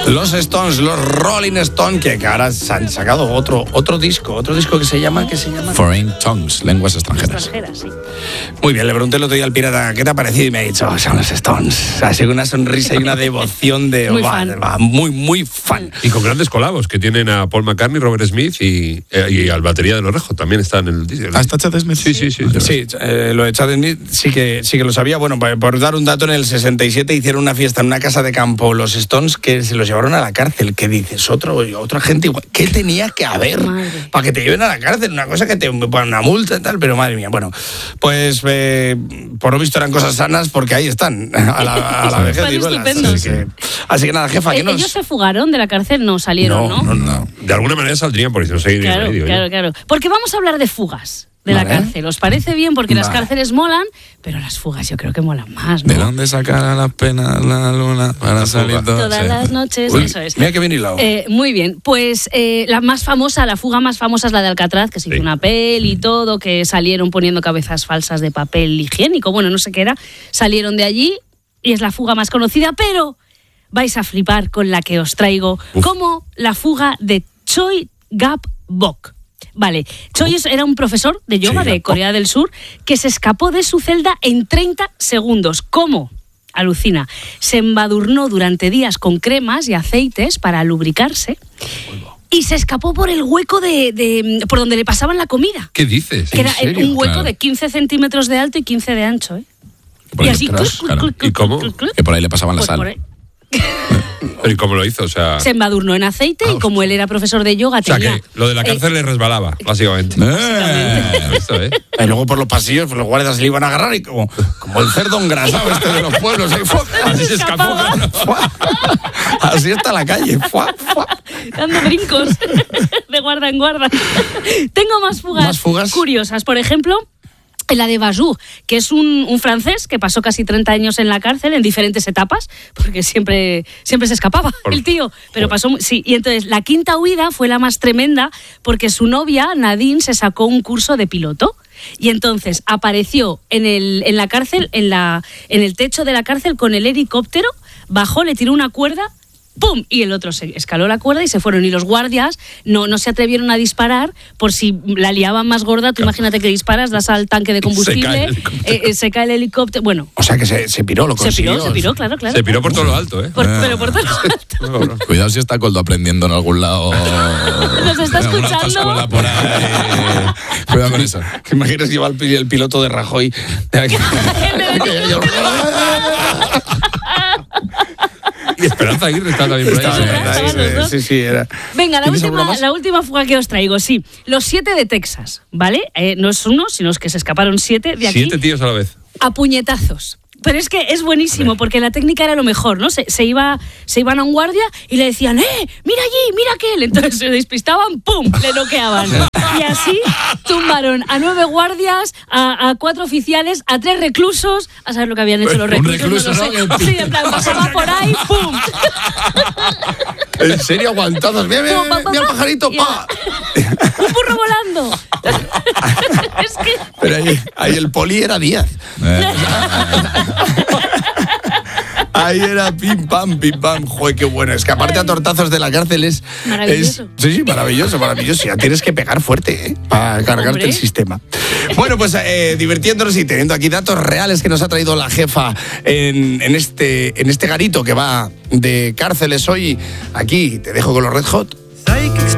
Los Stones, los Rolling Stones, que ahora se han sacado otro disco que se llama... Foreign Tongues, lenguas extranjeras. Sí. Muy bien, le pregunté el otro día al pirata, ¿qué te ha parecido? Y me ha dicho, son los Stones. Así que una sonrisa y una devoción de... muy fan. Y con grandes colabos, que tienen a Paul McCartney, Robert Smith y al batería de los Red Hot, también está en el disco. ¿Hasta Chad Smith? Sí, lo de Chad Smith sí que lo sabía. Bueno, por dar un dato, en el 67 hicieron una fiesta en una casa de campo los Stones, que se los llevaron a la cárcel. ¿Qué dices? Otra gente igual. ¿Qué tenía que haber para que te lleven a la cárcel? Una cosa que te ponen una multa y tal, pero madre mía. Bueno, pues por lo visto eran cosas sanas, porque ahí están, a la vejez de Iruelas. Así que nada, jefa, ¿qué nos...? ¿Ellos se fugaron de la cárcel? No salieron, ¿no? No. De alguna manera saldrían, porque si no seguirían ahí. Claro. Porque vamos a hablar de fugas de la cárcel. ¿Os parece bien? Porque las cárceles molan, pero las fugas yo creo que molan más, ¿no? ¿De dónde sacará las penas la luna para salir todas las noches? Uy, eso es. Mira que bien hilado. Muy bien. Pues la fuga más famosa es la de Alcatraz, que se hizo una peli y todo, que salieron poniendo cabezas falsas de papel higiénico. Bueno, no sé qué era. Salieron de allí y es la fuga más conocida, pero vais a flipar con la que os traigo, como la fuga de Choi Gap-bok. Vale, Choi era un profesor de yoga de Corea del Sur que se escapó de su celda en 30 segundos. ¿Cómo? Alucina. Se embadurnó durante días con cremas y aceites para lubricarse y se escapó por el hueco por donde le pasaban la comida. ¿Qué dices? Que era un hueco de 15 centímetros de alto y 15 de ancho, ¿eh? Y así, ¿Y cómo? Que por ahí le pasaban la pues sal. ¿Pero y cómo lo hizo? O sea... Se embadurnó en aceite y como él era profesor de yoga tenía... que lo de la cárcel le resbalaba, básicamente. Esto, Y luego por los pasillos, los guardias se le iban a agarrar y como el cerdo engrasado de los pueblos. Así se escapó. Así está la calle. Dando brincos de guarda en guarda. Tengo más fugas curiosas. Por ejemplo... la de Bazou, que es un francés que pasó casi 30 años en la cárcel en diferentes etapas, porque siempre se escapaba el tío, pero pasó... Sí, y entonces la quinta huida fue la más tremenda porque su novia, Nadine, se sacó un curso de piloto y entonces apareció en la cárcel, en el techo de la cárcel con el helicóptero, bajó, le tiró una cuerda, ¡pum! Y el otro se escaló la cuerda y se fueron. Y los guardias no se atrevieron a disparar por si la liaban más gorda. Tú imagínate que disparas, das al tanque de combustible, se cae el helicóptero. Bueno. O sea que se piró, lo consiguió. Se piró, claro. Se piró por todo lo alto, ¿eh? Pero por todo lo alto. Cuidado si está Coldo aprendiendo en algún lado. Nos está escuchando. Por ahí. Cuidado con eso. ¿Te imaginas que iba el piloto de Rajoy? Y Esperanza Aguirre está también por ahí. Sí, era. Venga, la última fuga que os traigo, sí. Los 7 de Texas, ¿vale? No es uno, sino es que se escaparon 7 de aquí. 7 tíos a la vez. A puñetazos. Pero es que es buenísimo, porque la técnica era lo mejor, ¿no? Se iban a un guardia y le decían, mira allí, mira aquel. Entonces se despistaban, ¡pum!, le noqueaban. Y así tumbaron a 9 guardias, a 4 oficiales, a 3 reclusos. A saber lo que habían hecho los reclusos. Un recluso, no sé. Sí, en plan, pasaba por ahí, ¡pum! ¿En serio aguantados? Mira el pajarito, ¡pa! ¡Un burro volando! Es que... Pero ahí el poli era Díaz. Ahí era pim pam. Joder, qué bueno. Es que aparte a tortazos de la cárcel es... Maravilloso. Sí, maravilloso. Ya tienes que pegar fuerte, para cargarte el sistema. Bueno, pues divirtiéndonos y teniendo aquí datos reales que nos ha traído la jefa en este garito que va de cárceles hoy. Aquí te dejo con los Red Hot.